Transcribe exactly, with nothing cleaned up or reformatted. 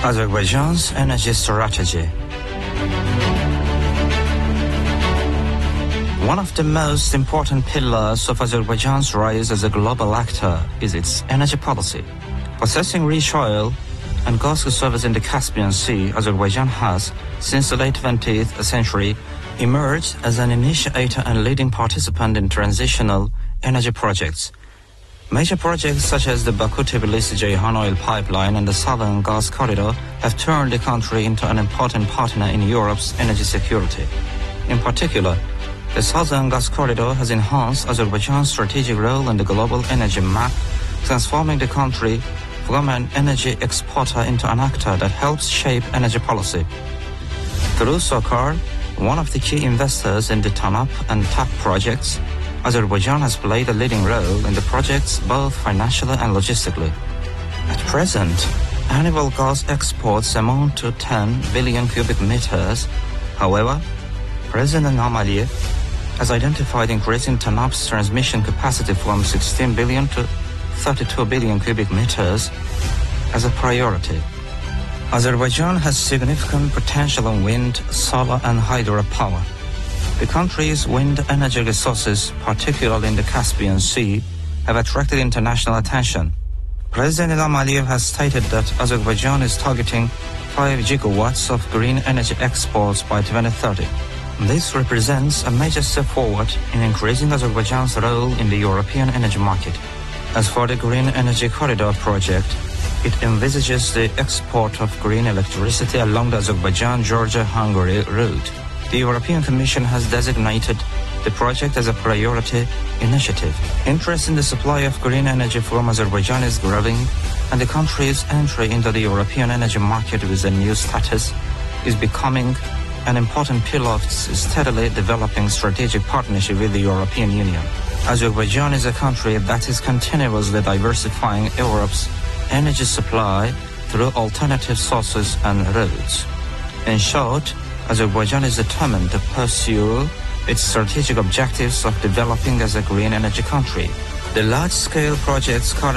Azerbaijan's energy strategy. One of the most important pillars of Azerbaijan's rise as a global actor is its energy policy. Possessing rich oil and gas reserves in the Caspian Sea, Azerbaijan has, since the late twentieth century, emerged as an initiator and leading participant in transitional energy projects. Major projects such as the Baku-Tbilisi-Ceyhan oil pipeline and the Southern Gas Corridor have turned the country into an important partner in Europe's energy security. In particular, the Southern Gas Corridor has enhanced Azerbaijan's strategic role in the global energy map, transforming the country from an energy exporter into an actor that helps shape energy policy. Through SOCAR, one of the key investors in the TANAP and TAP projects, Azerbaijan has played a leading role in the projects both financially and logistically. At present, annual gas exports amount to ten billion cubic meters. However, President Ilham Aliyev has identified increasing TANAP's transmission capacity from sixteen billion to thirty-two billion cubic meters as a priority. Azerbaijan has significant potential in wind, solar and hydropower. The country's wind energy resources, particularly in the Caspian Sea, have attracted international attention. President Ilham Aliyev has stated that Azerbaijan is targeting five gigawatts of green energy exports by twenty thirty. This represents a major step forward in increasing Azerbaijan's role in the European energy market. As for the Green Energy Corridor project, it envisages the export of green electricity along the Azerbaijan-Georgia-Hungary route. The European Commission has designated the project as a priority initiative. Interest in the supply of green energy from Azerbaijan is growing, and the country's entry into the European energy market with a new status is becoming an important pillar of its steadily developing strategic partnership with the European Union. Azerbaijan is a country that is continuously diversifying Europe's energy supply through alternative sources and routes. In short, Azerbaijan is determined to pursue its strategic objectives of developing as a green energy country. The large-scale projects currently